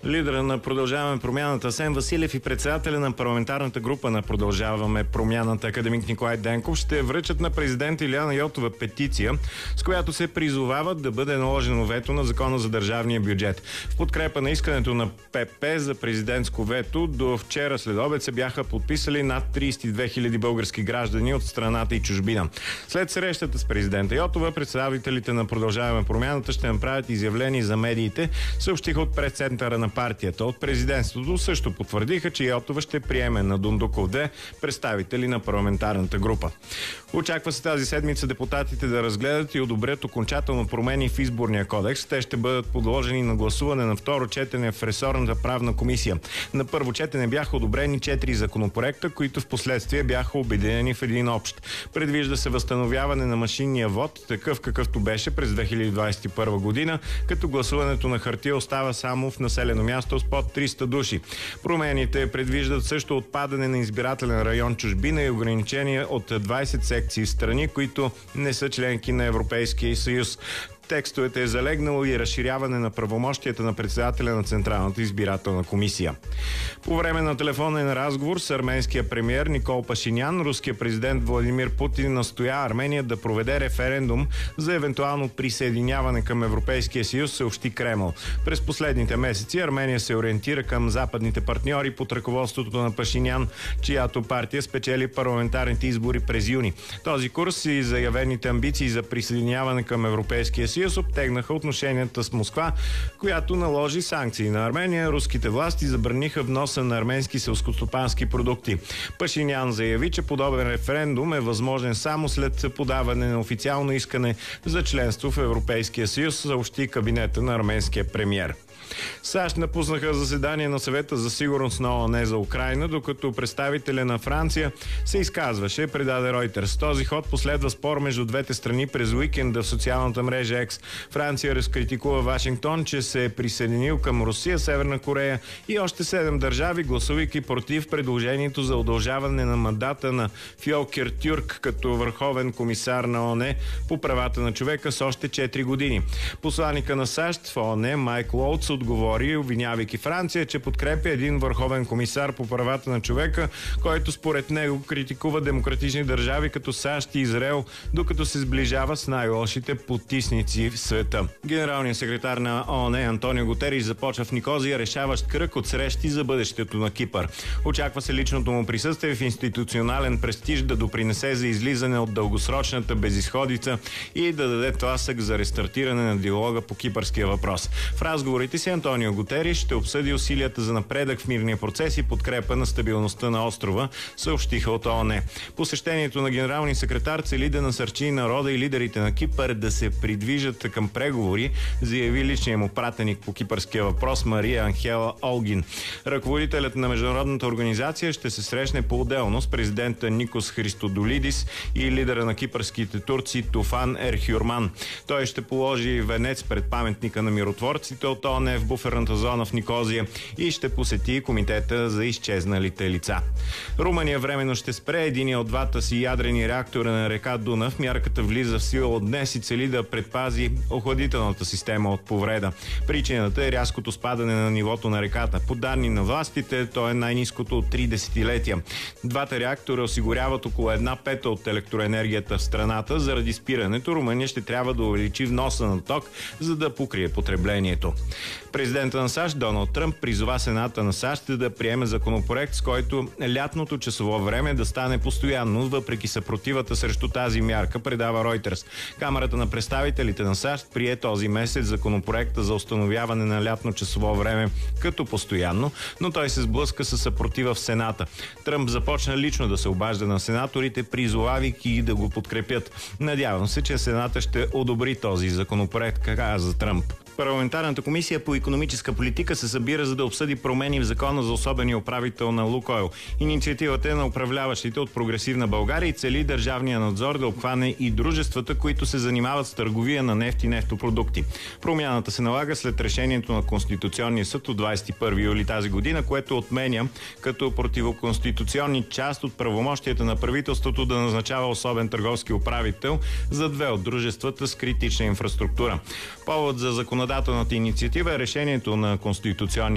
Лидера на Продължаваме промяната Асен Василев и председателя на парламентарната група на Продължаваме промяната академик Николай Денков ще връчат на президента Илияна Йотова петиция, с която се призовават да бъде наложено вето на Закона за държавния бюджет. В подкрепа на искането на ПП за президентско вето до вчера след обед се бяха подписали над 32 000 български граждани от страната и чужбина. След срещата с президента Йотова, представителите на Продължаваме промяната ще направят изявление за медиите, съобщиха от пресцентъра на партията. От президентството също потвърдиха, че Йотова ще приеме на Дондуков 2 представители на парламентарната група. Очаква се тази седмица депутатите да разгледат и одобрят окончателно промени в изборния кодекс. Те ще бъдат подложени на гласуване на второ четене в ресорната правна комисия. На първо четене бяха одобрени 4 законопроекта, които в последствие бяха обединени в един общ. Предвижда се възстановяване на машинния вод, такъв какъвто беше през 2021 година, като гласуването на хартия остава само в населено място с под 300 души. Промените предвиждат също отпадане на избирателен район чужбина и ограничения от 20 секции в страни, които не са членки на Европейския съюз. Текстовете е залегнало и разширяване на правомощията на председателя на Централната избирателна комисия. По време на телефонен разговор с арменския премиер Никол Пашинян, руският президент Владимир Путин настоя Армения да проведе референдум за евентуално присъединяване към Европейския съюз, съобщи Кремъл. През последните месеци Армения се ориентира към западните партньори под ръководството на Пашинян, чиято партия спечели парламентарните избори през юни. Този курс и заявените амбиции за присъединяване към Европейския съюз обтегнаха отношенията с Москва, която наложи санкции на Армения. Руските власти забраниха вноса на арменски селскостопански продукти. Пашинян заяви, че подобен референдум е възможен само след подаване на официално искане за членство в Европейския съюз, съобщи кабинета на арменския премиер. САЩ напуснаха заседание на съвета за сигурност на ООН за Украйна, докато представителя на Франция се изказваше, предаде Reuters. Този ход последва спор между двете страни през уикенда в социалната мрежа X. Франция разкритикува Вашингтон, че се е присъединил към Русия, Северна Корея и още 7 държави, гласувайки против предложението за удължаване на мандата на Фьолкер Тюрк като върховен комисар на ООН по правата на човека с още 4 години. Посланика на САЩ в ООН Майк Уолтс отговори, обвинявайки Франция, че подкрепя един върховен комисар по правата на човека, който според него критикува демократични държави като САЩ и Израел, докато се сближава с най-лошите потисници в света. Генералният секретар на ООН Антонио Гутериш започва в Никозия решаващ кръг от срещи за бъдещето на Кипър. Очаква се личното му присъствие в институционален престиж да допринесе за излизане от дългосрочната безизходица и да даде тласък за рестартиране на диалога по кипърския въпрос. В разговорите си Антонио Гутериш ще обсъди усилията за напредък в мирния процес и подкрепа на стабилността на острова, съобщиха от ООН. Посещението на генералния секретар цели да насърчи народа и лидерите на Кипър да се придвижат към преговори, заяви личният му пратеник по кипърския въпрос Мария Анхела Олгин. Ръководителят на международната организация ще се срещне по-отделно с президента Никос Христодолидис и лидера на кипърските турци Туфан Ерхюрман. Той ще положи венец пред паметника на миротворците от ООН в буферната зона в Никозия и ще посети комитета за изчезналите лица. Румъния временно ще спре единия от двата си ядрени реактора на река Дунав. Мярката влиза в сила от днес и цели да предпази охладителната система от повреда. Причината е рязкото спадане на нивото на реката. По данни на властите, то е най-ниското от 3 десетилетия. Двата реактора осигуряват около 1/5 от електроенергията в страната. Заради спирането Румъния ще трябва да увеличи вноса на ток, за да покрие потреблението. Президента на САЩ Доналд Тръмп призова Сената на САЩ да приеме законопроект, с който лятното часово време да стане постоянно, въпреки съпротивата срещу тази мярка, предава Reuters. Камарата на представителите на САЩ прие този месец законопроекта за установяване на лятно часово време като постоянно, но той се сблъска с съпротива в Сената. Тръмп започна лично да се обажда на сенаторите, призовавайки да го подкрепят. Надявам се, че Сената ще одобри този законопроект, каза Тръмп. Парламентарната комисия по икономическа политика се събира, за да обсъди промени в закона за особения управител на Лукойл. Инициативата е на управляващите от Прогресивна България и цели държавния надзор да обхване и дружествата, които се занимават с търговия на нефт и нефтопродукти. Промяната се налага след решението на Конституционния съд от 21 юли тази година, което отменя като противоконституционни част от правомощията на правителството да назначава особен търговски управител за 2 от дружествата с критична инфраструктура. Повод за законодателната инициатива е решението на Конституционния